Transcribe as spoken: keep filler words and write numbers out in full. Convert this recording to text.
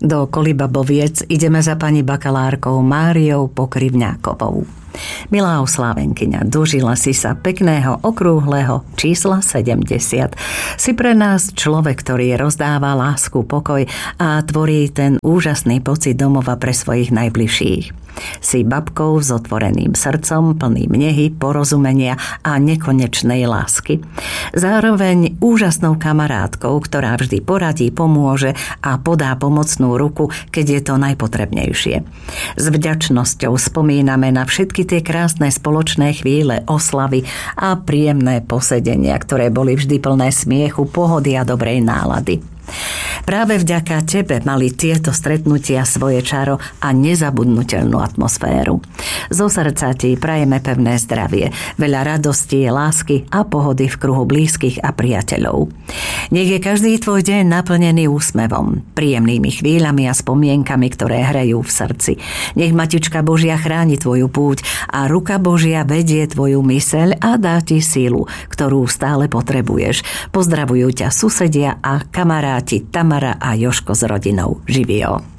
Do Kolibaboviec ideme za pani bakalárkou Máriou Pokrivňákovou. Milá oslávenkyňa, dožila si sa pekného okrúhleho čísla sedemdesiat. Si pre nás človek, ktorý rozdáva lásku, pokoj a tvorí ten úžasný pocit domova pre svojich najbližších. Si babkou s otvoreným srdcom, plným nehy, porozumenia a nekonečnej lásky. Zároveň úžasnou kamarátkou, ktorá vždy poradí, pomôže a podá pomocnú ruku, keď je to najpotrebnejšie. S vďačnosťou spomíname na všetky tie krásne spoločné chvíle, oslavy a príjemné posedenia, ktoré boli vždy plné smiechu, pohody a dobrej nálady. Práve vďaka tebe mali tieto stretnutia svoje čaro a nezabudnutelnú atmosféru. Zo srdca ti prajeme pevné zdravie, veľa radosti, lásky a pohody v kruhu blízkych a priateľov. Nech je každý tvoj deň naplnený úsmevom, príjemnými chvíľami a spomienkami, ktoré hrejú v srdci. Nech Matička Božia chráni tvoju púť a ruka Božia vedie tvoju myseľ a dá ti sílu, ktorú stále potrebuješ. Pozdravujú ťa susedia a kamaráti Tamara a Joško s rodinou. Živio.